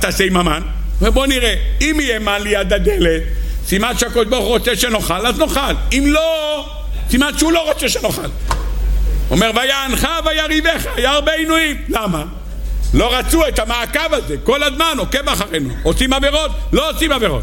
תעשה עם המן? ובוא נראה, אם יהיה מן ליד הדלת, סימן שהקדוש ברוך הוא רוצה שנאכל, אז נאכל. אם לא, סימן שהוא לא רוצה שנאכל. אומר, ויענך ויריבך, היה הרבה עינויים. למה? לא רצו את המעקב הזה, כל הזמן עוקב אחרינו. עושים עבירות? לא עושים עבירות.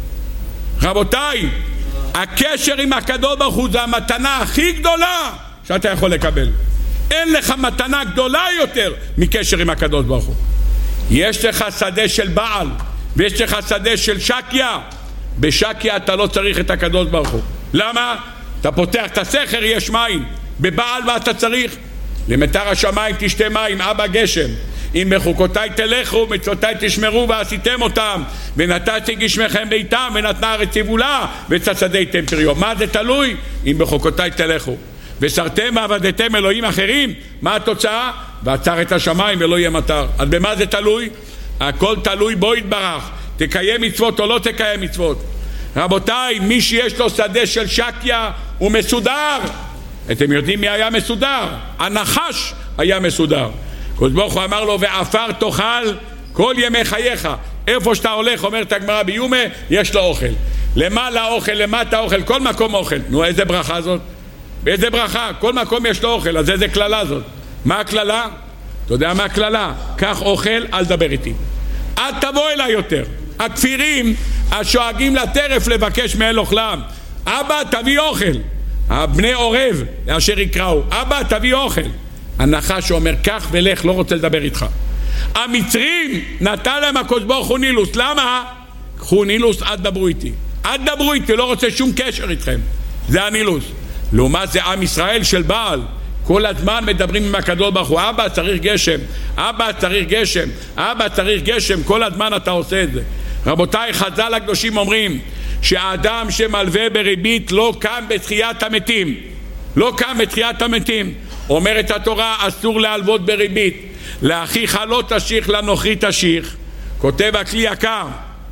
רבותיי, הקשר עם הקדוש ברוך הוא זה המתנה הכי גדולה שאתה יכול לקבל. אין לך מתנה גדולה יותר מקשר עם הקדוש ברוך הוא. יש לך שדה של בעל ויש לך שדה של שקיה. בשקיה אתה לא צריך את הקדוש ברוך הוא. למה? אתה פותח את הסכר, יש מים. בבעל ואתה צריך למטר השמיים תשתה מים, אבא גשם. אם בחוקותיי תלכו, מצוותיי תשמרו ועשיתם אותם, ונתתי גשמכם ביתם, ונתנה הארץ יבולה, וצצדיתם פריו. מה זה תלוי? אם בחוקותיי תלכו. וסרתם ועבדתם אלוהים אחרים, מה התוצאה? ועצר את השמיים ולא יהיה מטר. אז במה זה תלוי? הכל תלוי בו יתברך. תקיים מצוות או לא תקיים מצוות. רבותיי, מי שיש לו שדה של שקיה הוא מסודר. אתם יודעים מי היה מסודר? הנחש היה מסודר. הקדוש ברוך הוא אמר לו, ועפר תאכל כל ימי חייך. איפה שאתה הולך, אומרת הגמרא ביומה, יש לו אוכל. למעלה אוכל, למטה אוכל, כל מקום אוכל. נו, איזה ברכה זאת? באיזה ברכה? כל מקום יש לו אוכל. אז איזה כללה זאת? מה הכללה? אתה יודע מה הכללה? קח אוכל, אל דבר איתי. אל תבוא אליי יותר. הכפירים השואגים לטרף לבקש מאל אוכלם. אבא תביא אוכל. הבני עורב אשר יקראו, אבא תביא אוכל. הנחש שאומר כך ולך, לא רוצה לדבר איתך. המצרים נתן להם הקדוש ברוך הוא נילוס. למה? קחו נילוס, אל דברו איתי. אל דברו איתי, לא רוצה שום קשר איתכם. זה הנילוס. לעומת זה עם ישראל של בעל, כל הזמן מדברים עם הקדוש ברוך הוא, אבא צריך גשם, אבא צריך גשם, אבא צריך גשם, כל הזמן אתה עושה את זה. רבותיי, חז"ל הקדושים אומרים שהאדם שמלווה בריבית לא קם בתחיית המתים. לא קם בתחיית המתים. אומרת התורה, אסור להלוות בריבית. לאחיך לא תשיך, לנוכרי תשיך. כותב הכלי יקר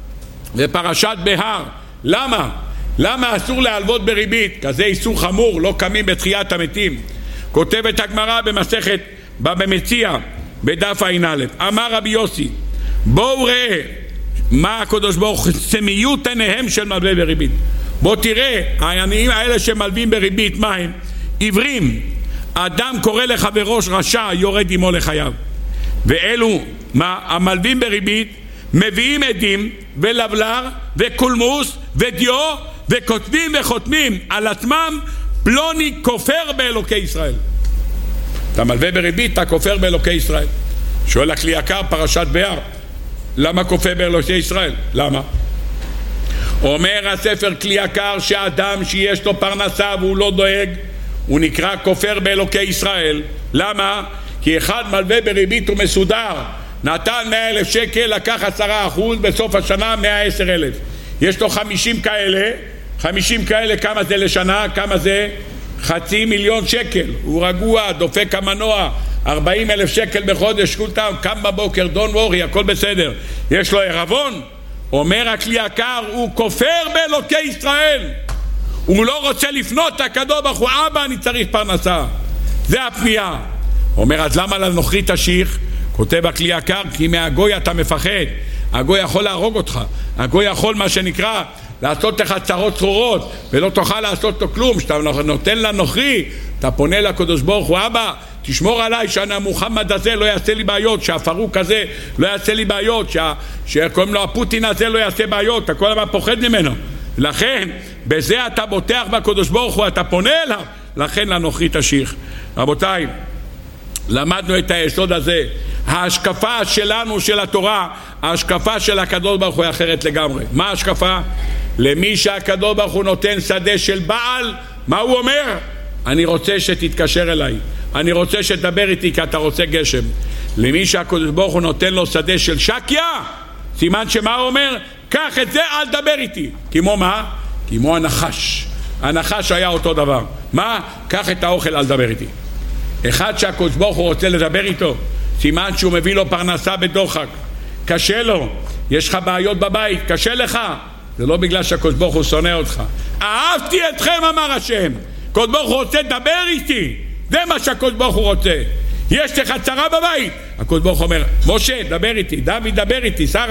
בפרשת בהר. למה? למה אסור להלוות בריבית? כזה איסור חמור, לא קמים בתחיית המתים. כותבת הגמרא במסכת במציע בדף ע"א, אמר רבי יוסי, בואו ראה מה הקדוש ברוך הוא, סמיות עיניהם של מלווה בריבית. בוא תראה, העניים האלה שמלווים בריבית, מה הם? עיוורים. אדם קורא לחברו רשע, יורד עמו לחייו. ואלו, מה? המלווים בריבית מביאים עדים ולבלר וקולמוס ודיו וכותבים וחותמים על עצמם, פלוני כופר באלוקי ישראל. אתה מלווה בריבית, אתה כופר באלוקי ישראל. שואל הכלי יקר פרשת בהר, למה כופר באלוקי ישראל? למה? אומר הספר כלי יקר שאדם שיש לו פרנסה והוא לא דואג, הוא נקרא כופר באלוקי ישראל. למה? כי אחד מלווה בריבית הוא מסודר, נתן 100,000 שקל, לקח 10%, בסוף השנה 110,000. יש לו 50 כאלה, 50 כאלה, כמה זה לשנה? כמה זה? 500,000 שקל. הוא רגוע, דופק המנוע, 40,000 שקל בחודש, כולתם, קם בבוקר, דון וורי, הכל בסדר. יש לו ערבון? אומר הכלי יקר, הוא כופר באלוקי ישראל. הוא לא רוצה לפנות לקדוש ברוך הוא, אבא אני צריך פרנסה. זה הפנייה. אומר, אז למה לנוכרי תשיך? כותב הכלי יקר, כי מהגוי אתה מפחד. הגוי יכול להרוג אותך. הגוי יכול מה שנקרא לעשות לך צרות צרורות, ולא תוכל לעשות לו כלום. שאתה נותן לנוכרי, אתה פונה לקדוש ברוך הוא, אבא תשמור עליי שהמוחמד הזה לא יעשה לי בעיות, שהפרוק הזה לא יעשה לי בעיות, שקוראים לו הפוטין הזה לא יעשה בעיות. אתה כל הזמן פוחד ממנו. לכן בזה אתה בוטח בקדוש ברוך הוא, אתה פונה אליו, לכן לנוכרי תשיך. רבותיי, למדנו את היסוד הזה. ההשקפה שלנו של התורה, ההשקפה של הקדוש ברוך הוא אחרת לגמרי. מה ההשקפה? למי שהקדוש ברוך הוא נותן שדה של בעל, מה הוא אומר? אני רוצה שתתקשר אליי, אני רוצה שתדבר איתי כי אתה רוצה גשם. למי שהקדוש ברוך הוא נותן לו שדה של שקיה, סימן שמה הוא אומר? קח את זה, אל תדבר איתי. כמו מה? כמו הנחש. הנחש היה אותו דבר. מה? קח את האוכל, אל תדבר איתי. אחד שהקדוש ברוך הוא רוצה לדבר איתו, סימן שהוא מביא לו פרנסה בדוחק. קשה לו, יש לך בעיות בבית, קשה לך. זה לא בגלל שהקדוש ברוך הוא שונא אותך. אהבתי אתכם, אמר השם. הקדוש ברוך הוא רוצה לדבר איתי. זה מה שהקדוש ברוך הוא רוצה. יש לך צרה בבית, הקדוש ברוך הוא אומר, משה דבר איתי, דוד דבר איתי, שרה